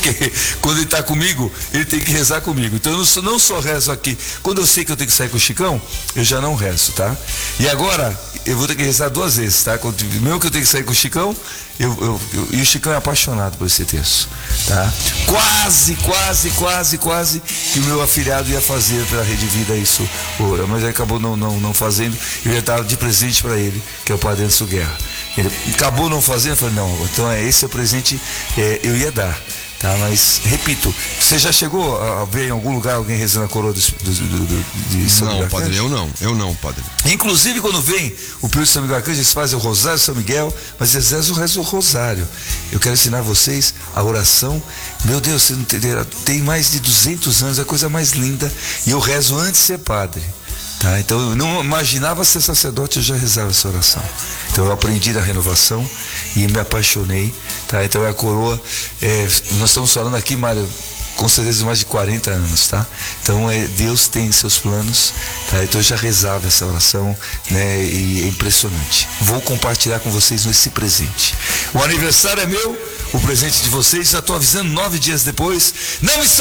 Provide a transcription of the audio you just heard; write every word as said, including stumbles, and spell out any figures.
Porque quando ele está comigo, ele tem que rezar comigo. Então eu não só, não só rezo aqui. Quando eu sei que eu tenho que sair com o Chicão, eu já não rezo, tá? E agora, eu vou ter que rezar duas vezes, tá? Quando, mesmo que eu tenho que sair com o Chicão, eu, eu, eu, e o Chicão é apaixonado por esse texto, tá? Quase, quase, quase, quase que o meu afilhado ia fazer pela Rede Vida isso, ora, mas ele acabou não, não, não fazendo. Eu ia dar de presente para ele, que é o Padre Anderson Guerra. Ele acabou não fazendo, eu falei, não, então é esse é o presente, é, eu ia dar, tá? Mas, repito, você já chegou a ver em algum lugar alguém rezando a coroa do, do, do, do, de São Miguel? Não, padre, eu não, eu não, padre. Inclusive, quando vem o período de São Miguel Arcanjo, eles fazem o Rosário de São Miguel, mas eles rezam o rezo do Rosário. Eu quero ensinar vocês a oração. Meu Deus, você não entenderam? Tem mais de duzentos anos, é a coisa mais linda, e eu rezo antes de ser padre. Tá, então eu não imaginava ser sacerdote, eu já rezava essa oração. Então eu aprendi na renovação e me apaixonei, tá? Então é a coroa, é, nós estamos falando aqui, Mário, com certeza de mais de quarenta anos, tá? Então é, Deus tem seus planos, tá? Então eu já rezava essa oração, né? E é impressionante. Vou compartilhar com vocês esse presente. O aniversário é meu, o presente de vocês, já estou avisando nove dias depois. Não me